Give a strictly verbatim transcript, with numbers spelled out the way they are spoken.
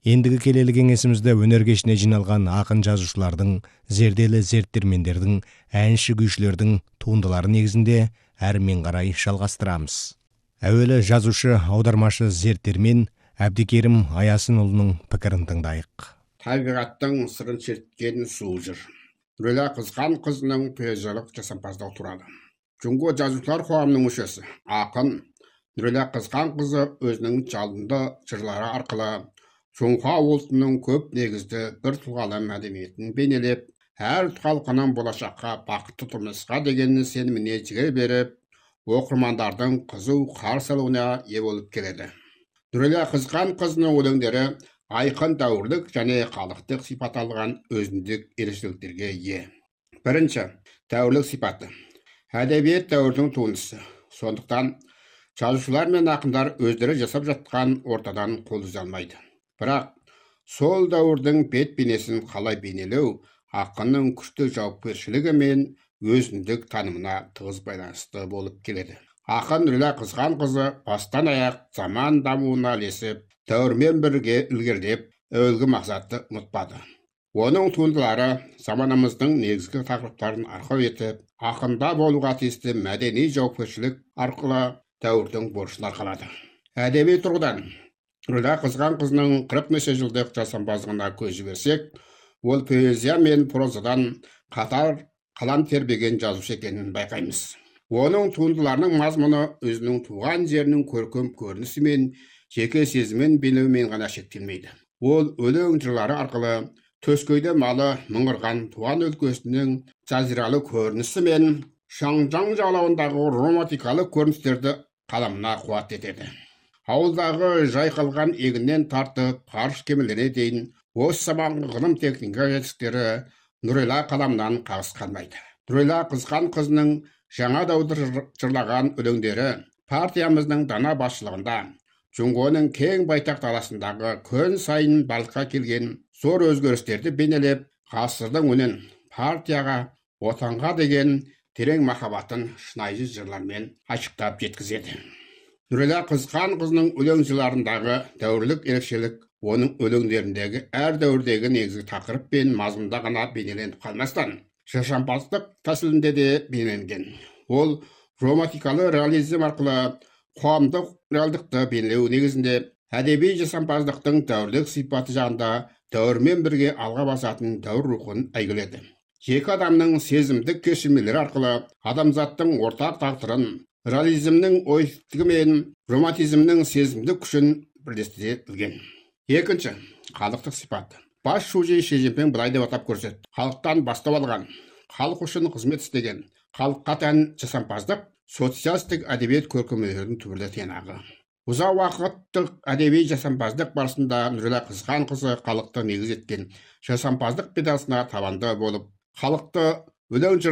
Ендігі келелі кеңесімізде өнер кешіне жиналған ақын жазушылардың, зерделі зерттірмендердің, әнші күйшілердің туындылары негізінде әрмен қарай жалғастырамыз. Әуелі жазушы, аудармашы, зерттірмен Әбдікерім Аясынұлының пікірін тыңдайық. Табиғаттың сырын шерткен суы жыр. Нұрила Қызған қызының поэзиялық жасампаздығы туралы. Жұңго жазушылар қоғамының мүшесі, ақын Нұрила Қызған қызы өзінің жалынды жырлары арқылы Жоңға ұлтының көп негізді бір тұлғалы мәдениетін бейнелеп, әр халқының болашаққа бақытты тұрмысқа деген сеніміне жігер беріп, оқырмандардың қызу қарсы алуына ие болып келеді. Нұрила Қызған қызының өлеңдері айқын дәуірлік және халықтық сипат алған өзіндік ерекшеліктерге ие. Бірінші, дәуірлік сипаты. Әдебиет дәуірдің туындысы. Сондықтан жазушылар мен ақындар өздері жасап жатқан ортадан қол үзе алмайды. Бірақ сол дәуірдің бет бейнесін қалай бейнелеу ақынның күшті жауапкершілігі мен өзіндік танымына тығыз байланысты болып келеді. Ақын Нұрила Қызған қызы бастан аяқ заман дамуына ілесіп, дәуірмен бірге ілгерілеп, әуелгі мақсатты ұмытпады. Оның туындылары заманымыздың негізгі тақырыптарын арқау етіп, ақында болуға тиісті мәдени жауапкершілік арқылы дәуірдің борышын арқалады. Әдеби тұрғыдан Нұрила Қызған қызының қырық неше жылдық жасампаздығына көз жіберсек, ол поэзия мен прозадан қатар қалам тербеген жазушы екенін байқаймыз. Оның туындыларының мазмұны өзінің туған жерінің көркем көрінісі мен жеке сезімін бейнелеумен ғана шектелмейді. Ол өлең жырлары арқылы төскейде малы мыңғырған туған өлкесінің жазиралы көрінісі мен Шаңжаң жағалауындағы романтикалық көріністерді қаламына қуат етеді. Ауылдағы жайқалған егіннен тартып, ғарыш кемелеріне дейін осы заманғы ғылым техника жетістіктері Нұрила қаламынан қалыс қалмайды. Нұрила Қызған қызының жаңа дәуірді жырлаған өлеңдері партиямыздың дана басшылығында Жұңғоның кең байтақ даласындағы күн сайын балыққа келген зор өзгерістерді бейнелеп, ғасырдың үнін партияға, отанға деген терең махаббатын шынайы жырлармен ашықтап жеткізеді. Нұрила Қызған қызының өлең жырларындағы дәуірлік ерекшелік оның өлеңдеріндегі әр дәуірдегі негізгі тақырып пен мазмұнда ғана бейнеленіп қалмастан, жасампаздық тәсілінде де бейнеленген. Ол романтикалы реализм арқылы қоғамдық реалдықты бейнелеу негізінде әдеби жасампаздықтың дәуірлік сипаты жағында дәуірмен бірге алға басатын дәуір рухын әйгіледі. Жеке адамның сезімдік кешірмелері арқылы адамзаттың ортақ тағдырын, реализмнің ойсыздығы мен романтизмнің сезімдік күшін бірлестіре білген. Екінші, халықтық сипаты. Бас шужи Ши Цзиньпин былай деп атап көрсетті. Халықтан бастау алған, халық үшін қызмет істеген, халыққа тән жасампаздық социалистік әдебиет көркемдерінің түбірді тиянағы. Ұзақ уақыттық әдеби жасампаздық барысында Нұрила Қызған қызы халықты негіз еткен жасампаздық педасына табанды болып, халықты өлең